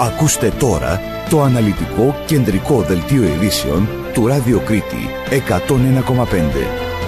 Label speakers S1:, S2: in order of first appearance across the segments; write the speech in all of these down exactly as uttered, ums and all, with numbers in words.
S1: Ακούστε τώρα το αναλυτικό κεντρικό δελτίο ειδήσεων του Ράδιο Κρήτη εκατόν ένα κόμμα πέντε.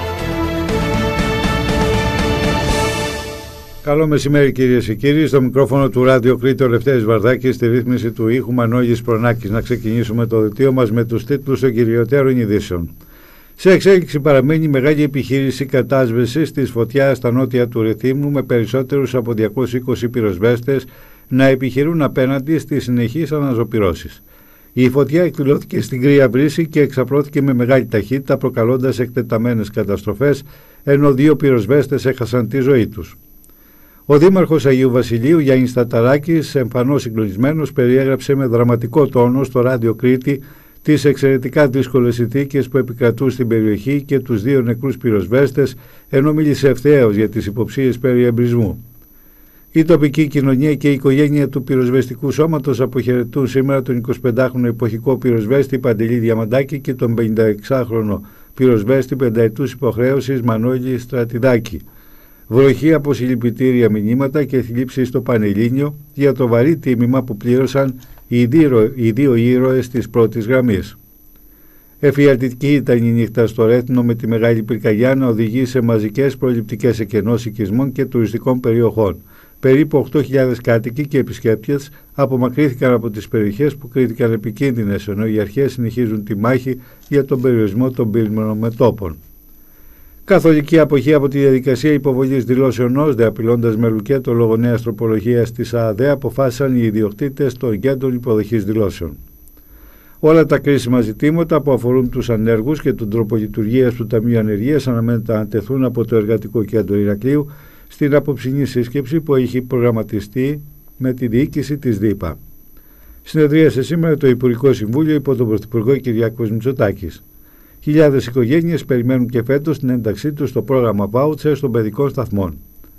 S2: Καλό μεσημέρι κυρίες και κύριοι, στο μικρόφωνο του Ράδιο Κρήτη ο Λευτέρης Βαρδάκης, στη ρύθμιση του ήχου Μανώλης Προνάκης. Να ξεκινήσουμε το δελτίο μας με τους τίτλους των κυριωτέρων ειδήσεων. Σε εξέλιξη παραμένει μεγάλη επιχείρηση κατάσβεσης της φωτιάς στα νότια του Ρεθύμνου, με περισσότερους από διακόσιους είκοσι πυροσβέστες να επιχειρούν απέναντι στις συνεχείς αναζωπυρώσεις. Η φωτιά εκδηλώθηκε στην Κρύα Βρύση και εξαπλώθηκε με μεγάλη ταχύτητα, προκαλώντας εκτεταμένες καταστροφές, ενώ δύο πυροσβέστες έχασαν τη ζωή τους. Ο δήμαρχος Αγίου Βασιλείου, Γιάννης Ταταράκης, εμφανώς συγκλονισμένος, περιέγραψε με δραματικό τόνο στο Ράδιο Κρήτη τις εξαιρετικά δύσκολες συνθήκες που επικρατούν στην περιοχή και τους δύο νεκρούς πυροσβέστες, ενώ μίλησε ευθέως για τις υποψίες περί εμπρισμού. Η τοπική κοινωνία και η οικογένεια του πυροσβεστικού σώματος αποχαιρετούν σήμερα τον εικοσιπεντάχρονο εποχικό πυροσβέστη Παντελή Διαμαντάκη και τον πενηνταεξάχρονο πυροσβέστη πενταετούς υποχρέωσης Μανώλη Στρατιδάκη. Βροχή από συλληπιτήρια μηνύματα και θλίψη στο Πανελλήνιο για το βαρύ τίμημα που πλήρωσαν οι δύο, οι δύο ήρωες της πρώτης γραμμής. Εφιαλτική ήταν η νύχτα στο Ρέθινο, με τη μεγάλη πυρκαγιά να οδηγεί σε μαζικές προληπτικές εκενώσεις οικισμών και τουριστικών περιοχών. Περίπου οκτώ χιλιάδες κάτοικοι και επισκέπτες απομακρύνθηκαν από τις περιοχές που κρίθηκαν επικίνδυνες, ενώ οι αρχές συνεχίζουν τη μάχη για τον περιορισμό των πυρηνικών μετώπων. Καθολική αποχή από τη διαδικασία υποβολής δηλώσεων ΩΣΔΕ, απειλώντας με λουκέτο λόγω νέας τροπολογίας της ΑΑΔΕ, αποφάσισαν οι ιδιοκτήτες των κέντρων υποδοχής δηλώσεων. Όλα τα κρίσιμα ζητήματα που αφορούν τους ανέργους και τον τρόπο λειτουργίας του Ταμείου Ανεργίας αναμένεται να ανατεθούν από το Εργατικό Κέντρο Ηρακλείου στην απόψινή σύσκεψη που έχει προγραμματιστεί με τη διοίκηση της ΔΥΠΑ. Συνεδρίασε σήμερα το Υπουργικό Συμβούλιο υπό τον Πρωθυπουργό Κυριάκος Μητσοτάκης. Χιλιάδες οικογένειες περιμένουν και φέτος την ένταξή τους στο πρόγραμμα Voucher των παιδικών σταθμών.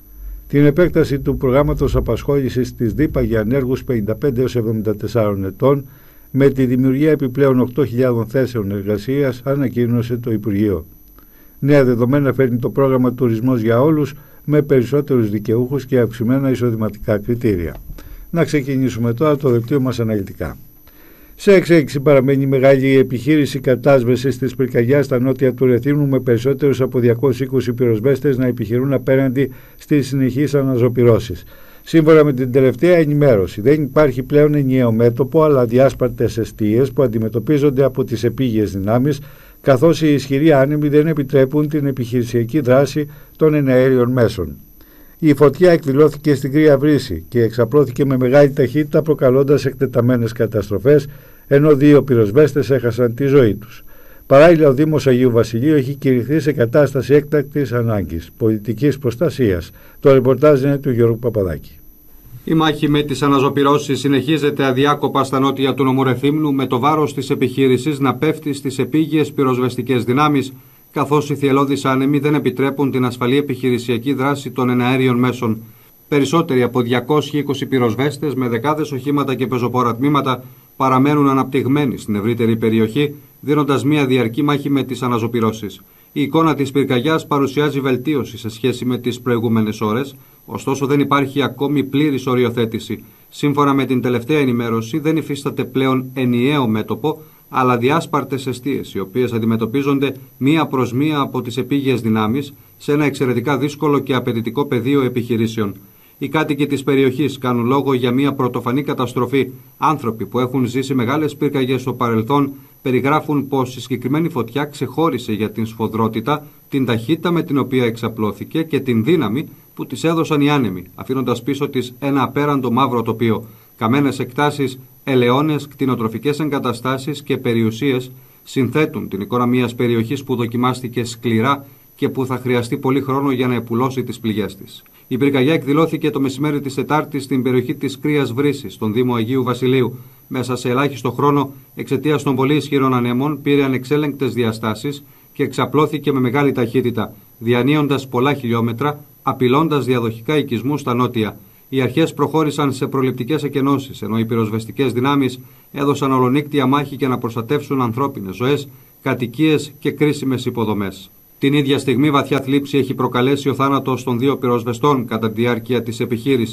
S2: Την επέκταση του προγράμματος απασχόλησης της ΔΥΠΑ για ανέργους πενήντα πέντε έως εβδομήντα τέσσερα ετών, με τη δημιουργία επιπλέον οκτώ χιλιάδες θέσεων εργασίας, ανακοίνωσε το Υπουργείο. Νέα δεδομένα φέρνει το πρόγραμμα Τουρισμός για Όλους, με περισσότερους δικαιούχους και αυξημένα εισοδηματικά κριτήρια. Να ξεκινήσουμε τώρα το δελτίο μας αναλυτικά. Σε εξέλιξη παραμένει μεγάλη επιχείρηση κατάσβεσης της πυρκαγιάς στα νότια του Ρεθύμνου, με περισσότερους από διακόσιους είκοσι πυροσβέστες να επιχειρούν απέναντι στις συνεχείς αναζωπυρώσεις. Σύμφωνα με την τελευταία ενημέρωση, δεν υπάρχει πλέον ενιαίο μέτωπο, αλλά διάσπαρτες εστίες που αντιμετωπίζονται από τις επίγειες δυνάμεις, καθώς οι ισχυροί άνεμοι δεν επιτρέπουν την επιχειρησιακή δράση των εναέριων μέσων. Η φωτιά εκδηλώθηκε στην Κρύα Βρύση και εξαπλώθηκε με μεγάλη ταχύτητα, προκαλώντας εκτεταμένες καταστροφές, ενώ δύο πυροσβέστες έχασαν τη ζωή τους. Παράλληλα, ο Δήμος Αγίου Βασιλείου έχει κηρυχθεί σε κατάσταση έκτακτης ανάγκης πολιτικής προστασίας. Το ρεπορτάζ είναι του Γιώργου Παπαδάκη.
S3: Η μάχη με τις αναζωπυρώσεις συνεχίζεται αδιάκοπα στα νότια του νομού Ρεθύμνου, με το βάρος της επιχείρησης να πέφτει στις επίγειες πυροσβεστικές δυνάμεις, καθώς οι θυελλώδεις άνεμοι δεν επιτρέπουν την ασφαλή επιχειρησιακή δράση των εναέριων μέσων. Περισσότεροι από διακόσιοι είκοσι πυροσβέστες με δεκάδες οχήματα και πεζοπόρα τμήματα παραμένουν αναπτυγμένοι στην ευρύτερη περιοχή, δίνοντας μια διαρκή μάχη με τις αναζωπυρώσεις. Η εικόνα της πυρκαγιάς παρουσιάζει βελτίωση σε σχέση με τις προηγούμενες ώρες, ωστόσο δεν υπάρχει ακόμη πλήρης οριοθέτηση. Σύμφωνα με την τελευταία ενημέρωση, δεν υφίσταται πλέον ενιαίο μέτωπο, αλλά διάσπαρτες εστίες, οι οποίες αντιμετωπίζονται μία προς μία από τις επίγειες δυνάμεις σε ένα εξαιρετικά δύσκολο και απαιτητικό πεδίο επιχειρήσεων. Οι κάτοικοι της περιοχής κάνουν λόγο για μία πρωτοφανή καταστροφή. Άνθρωποι που έχουν ζήσει μεγάλες πυρκαγιές στο παρελθόν περιγράφουν πως η συγκεκριμένη φωτιά ξεχώρισε για την σφοδρότητα, την ταχύτητα με την οποία εξαπλώθηκε και την δύναμη που της έδωσαν οι άνεμοι, αφήνοντας πίσω της ένα απέραντο μαύρο τοπίο. Καμένες εκτάσεις, ελαιώνες, κτηνοτροφικές εγκαταστάσεις και περιουσίες συνθέτουν την εικόνα μιας περιοχής που δοκιμάστηκε σκληρά και που θα χρειαστεί πολύ χρόνο για να επουλώσει τις πληγές της. Η πυρκαγιά εκδηλώθηκε το μεσημέρι της Τετάρτης στην περιοχή της Κρύας Βρύσης, στον Δήμο Αγίου Βασιλείου. Μέσα σε ελάχιστο χρόνο, εξαιτίας των πολύ ισχυρών ανέμων, πήρε ανεξέλεγκτες διαστάσεις και εξαπλώθηκε με μεγάλη ταχύτητα, διανύοντας πολλά χιλιόμετρα, απειλώντας διαδοχικά οικισμούς στα νότια. Οι αρχές προχώρησαν σε προληπτικές εκενώσεις, ενώ οι πυροσβεστικές δυνάμεις έδωσαν ολονύκτια μάχη για να προστατεύσουν ανθρώπινες ζωές, κατοικίες και κρίσιμες υποδομές. Την ίδια στιγμή, βαθιά θλίψη έχει προκαλέσει ο θάνατος των δύο πυροσβεστών κατά τη διάρκεια της επιχείρησης.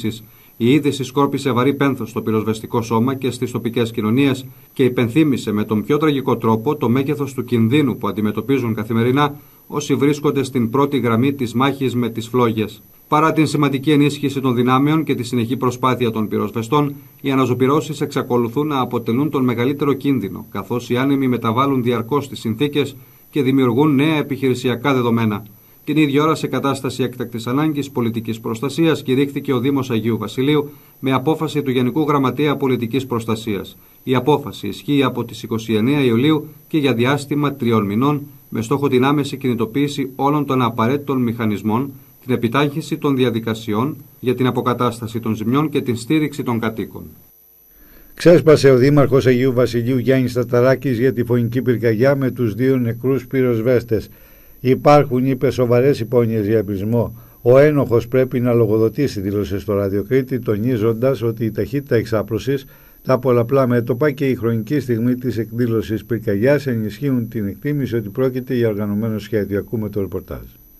S3: Η είδηση σκόρπισε βαρύ πένθος στο πυροσβεστικό σώμα και στις τοπικές κοινωνίες και υπενθύμησε με τον πιο τραγικό τρόπο το μέγεθος του κινδύνου που αντιμετωπίζουν καθημερινά όσοι βρίσκονται στην πρώτη γραμμή της μάχης με τις φλόγες. Παρά την σημαντική ενίσχυση των δυνάμεων και τη συνεχή προσπάθεια των πυροσβεστών, οι αναζωπυρώσεις εξακολουθούν να αποτελούν τον μεγαλύτερο κίνδυνο, καθώς οι άνεμοι μεταβάλλουν διαρκώς τις συνθήκες και δημιουργούν νέα επιχειρησιακά δεδομένα. Την ίδια ώρα, σε κατάσταση έκτακτης ανάγκης πολιτικής προστασίας, κηρύχθηκε ο Δήμος Αγίου Βασιλείου με απόφαση του Γενικού Γραμματέα Πολιτικής Προστασίας. Η απόφαση ισχύει από τις είκοσι εννέα Ιουλίου και για διάστημα τριών μηνών, με στόχο την άμεση κινητοποίηση όλων των απαραίτητων μηχανισμών, την επιτάχυνση των διαδικασιών για την αποκατάσταση των ζημιών και την στήριξη των κατοίκων.
S2: Ξέσπασε ο Δήμαρχος Αγίου Βασιλείου Γιάννης Ταταράκης για τη φωνική πυρκαγιά με τους δύο νεκρούς πυροσβέστες. Υπάρχουν, είπε, σοβαρές υπόνοιες για εμπρισμό. Ο ένοχος πρέπει να λογοδοτήσει, δήλωσε στο Ραδιοκρίτη, τονίζοντας ότι η ταχύτητα εξάπλωσης, τα πολλαπλά μέτωπα και η χρονική στιγμή της εκδήλωσης πυρκαγιάς ενισχύουν την εκτίμηση ότι πρόκειται για οργανωμένο σχέδιο. Ακούμε το ρεπορτάζ.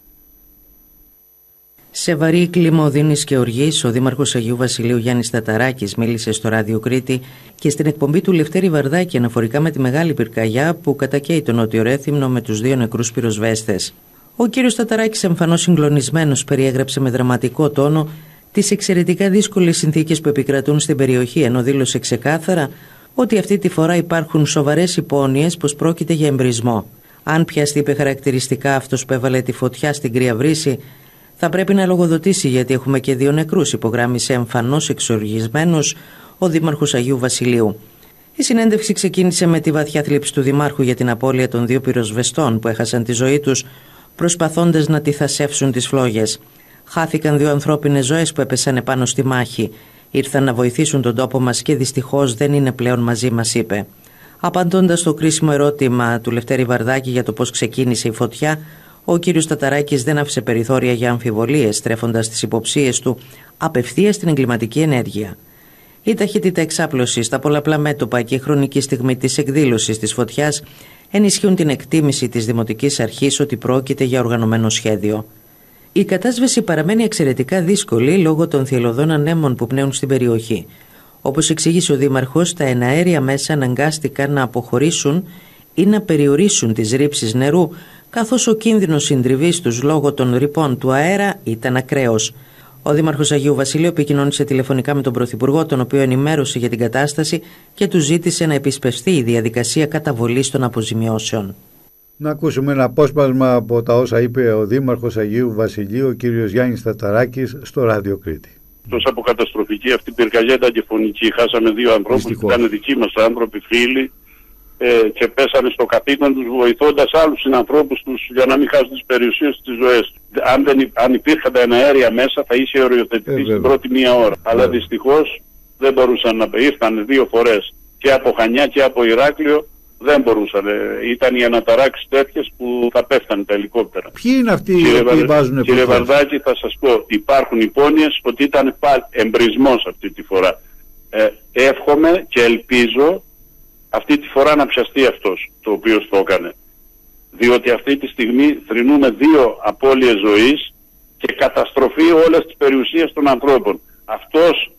S4: Σε βαρύ κλίμα οδύνης και οργής, ο Δήμαρχος Αγίου Βασιλείου Γιάννης Ταταράκης μίλησε στο Ράδιο Κρήτη και στην εκπομπή του Λευτέρη Βαρδάκη αναφορικά με τη μεγάλη πυρκαγιά που κατακαίει τον Νότιο Ρέθυμνο με τους δύο νεκρούς πυροσβέστες. Ο κύριος Ταταράκης, εμφανώς συγκλονισμένος, περιέγραψε με δραματικό τόνο τις εξαιρετικά δύσκολες συνθήκες που επικρατούν στην περιοχή, ενώ δήλωσε ξεκάθαρα ότι αυτή τη φορά υπάρχουν σοβαρές υπόνοιες πως πρόκειται για εμπρισμό. Αν πιαστεί, είπε χαρακτηριστικά, αυτός που έβαλε τη φωτιά στην Κρύα Βρύση, θα πρέπει να λογοδοτήσει γιατί έχουμε και δύο νεκρούς, υπογράμμισε εμφανώς εξοργισμένος ο Δήμαρχος Αγίου Βασιλείου. Η συνέντευξη ξεκίνησε με τη βαθιά θλίψη του Δημάρχου για την απώλεια των δύο πυροσβεστών που έχασαν τη ζωή τους προσπαθώντας να τυθασεύσουν τις φλόγες. Χάθηκαν δύο ανθρώπινες ζωές που έπεσαν επάνω στη μάχη. Ήρθαν να βοηθήσουν τον τόπο μας και δυστυχώς δεν είναι πλέον μαζί μας, είπε. Απαντώντας στο κρίσιμο ερώτημα του Λευτέρη Βαρδάκη για το πώς ξεκίνησε η φωτιά, ο κύριος Ταταράκης δεν άφησε περιθώρια για αμφιβολίες, στρέφοντας τις υποψίες του απευθείας στην εγκληματική ενέργεια. Η ταχύτητα εξάπλωσης, τα πολλαπλά μέτωπα και η χρονική στιγμή της εκδήλωσης της φωτιάς ενισχύουν την εκτίμηση της Δημοτικής Αρχής ότι πρόκειται για οργανωμένο σχέδιο. Η κατάσβεση παραμένει εξαιρετικά δύσκολη λόγω των θυελλωδών ανέμων που πνέουν στην περιοχή. Όπως εξήγησε ο Δήμαρχος, τα εναέρια μέσα αναγκάστηκαν να αποχωρήσουν ή να περιορίσουν τις ρήψεις νερού, καθώς ο κίνδυνος συντριβής τους λόγω των ρηπών του αέρα ήταν ακραίος. Ο Δήμαρχος Αγίου Βασιλείου επικοινώνησε τηλεφωνικά με τον Πρωθυπουργό, τον οποίο ενημέρωσε για την κατάσταση και του ζήτησε να επισπευστεί η διαδικασία καταβολής των αποζημιώσεων.
S2: Να ακούσουμε ένα απόσπασμα από τα όσα είπε ο Δήμαρχος Αγίου Βασιλείου, ο κύριος Γιάννης Ταταράκης, στο Ράδιο Κρήτη.
S5: Τόσο αποκαταστροφική αυτή η πυρκαγιά ήταν και φωνική. Χάσαμε δύο ανθρώπους που ήταν δικοί μας άνθρωποι, φίλοι, ε, και πέσανε στο καθήκον τους βοηθώντας άλλους συνανθρώπους τους για να μην χάσουν τις περιουσίες της ζωής. Αν, δεν, αν υπήρχαν τα εναέρια μέσα θα είχε οριοθετηθεί ε, στην πρώτη μία ώρα. Ε, Αλλά δυστυχώς δεν μπορούσαν να ήρθαν δύο φορές και από Χανιά και από Ηράκλειο. Δεν μπορούσαν. Ήταν οι αναταράξεις τέτοιες που θα πέφτανε τα ελικόπτερα.
S2: Ποιοι είναι αυτοί οι οποίοι βάζουν
S5: Κύριε Βαρδάκη, θα σας πω, υπάρχουν υπόνοιες ότι ήταν πάλι εμπρισμός αυτή τη φορά. Ε, εύχομαι και ελπίζω αυτή τη φορά να πιαστεί αυτός το οποίος το έκανε. Διότι αυτή τη στιγμή θρηνούμε δύο απώλειες ζωής και καταστροφή όλες τις περιουσίες των ανθρώπων. Αυτός,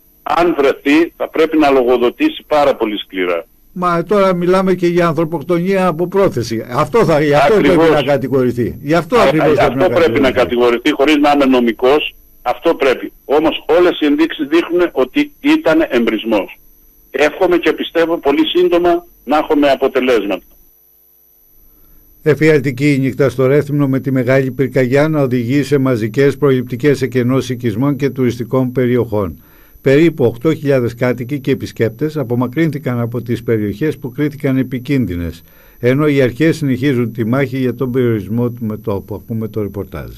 S5: αν βρεθεί, θα πρέπει να λογοδοτήσει πάρα πολύ σκληρά.
S2: Μα τώρα μιλάμε και για ανθρωποκτονία από πρόθεση. Αυτό θα, γι' αυτό
S5: ακριβώς
S2: πρέπει να κατηγορηθεί. Γι' αυτό,
S5: Α,
S2: ακριβώς
S5: α, αυτό
S2: πρέπει,
S5: πρέπει να κατηγορηθεί χωρίς να είμαι νομικός. Αυτό πρέπει. Όμως όλες οι ενδείξεις δείχνουν ότι ήταν εμπρισμός. Εύχομαι και πιστεύω πολύ σύντομα να έχουμε αποτελέσματα.
S2: Εφιαλτική η νύχτα στο Ρέθυμνο με τη μεγάλη πυρκαγιά να οδηγεί σε μαζικές προληπτικές εκενώσεις οικισμών και τουριστικών περιοχών. Περίπου οκτώ χιλιάδες κάτοικοι και επισκέπτες απομακρύνθηκαν από τις περιοχές που κρίθηκαν επικίνδυνες, ενώ οι αρχές συνεχίζουν τη μάχη για τον περιορισμό του μετώπου. Ακούμε το ρεπορτάζ.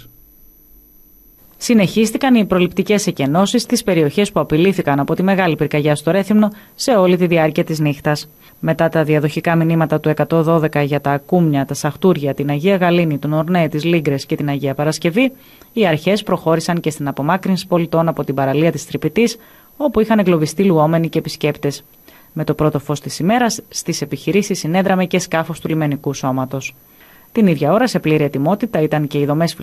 S6: Συνεχίστηκαν οι προληπτικές εκενώσεις στις περιοχές που απειλήθηκαν από τη μεγάλη πυρκαγιά στο Ρέθυμνο σε όλη τη διάρκεια της νύχτας. Μετά τα διαδοχικά μηνύματα του εκατόν δώδεκα για τα Ακούμια, τα Σαχτούρια, την Αγία Γαλήνη, τον Ορνέ, τις Λίγκρες και την Αγία Παρασκευή, οι αρχές προχώρησαν και στην απομάκρυνση πολιτών από την παραλία της Τρυπητής, όπου είχαν εγκλωβιστεί λουόμενοι και επισκέπτες. Με το πρώτο φως της ημέρας, στις επιχειρήσεις συνέδραμε και σκάφος του λιμενικού σώματος. Την ίδια ώρα, σε πλήρη ετοιμότητα, ήταν και οι δομές